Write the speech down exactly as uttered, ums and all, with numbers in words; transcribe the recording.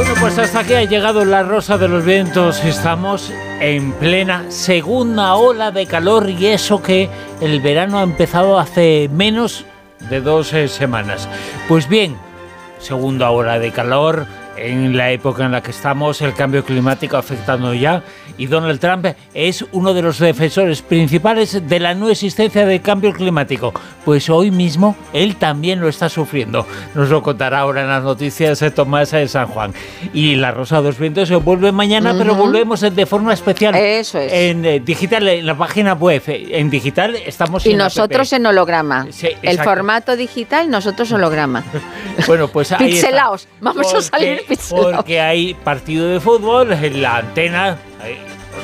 Bueno, pues hasta aquí ha llegado la Rosa de los Vientos. Estamos en plena segunda ola de calor y eso que el verano ha empezado hace menos de dos eh, semanas. Pues bien, segunda ola de calor en la época en la que estamos, el cambio climático afectando ya, y Donald Trump es uno de los defensores principales de la no existencia del cambio climático. Pues hoy mismo él también lo está sufriendo. Nos lo contará ahora en las noticias de Tomás de San Juan. Y la Rosa de los Vientos se vuelve mañana, uh-huh. pero volvemos de forma especial. Eso es. En eh, digital, en la página web. En digital estamos y en nosotros app. En holograma. Sí, el formato digital, nosotros holograma. Bueno, pues ahí pixelaos. Vamos porque, a salir pixelaos. Porque hay partido de fútbol, en la antena.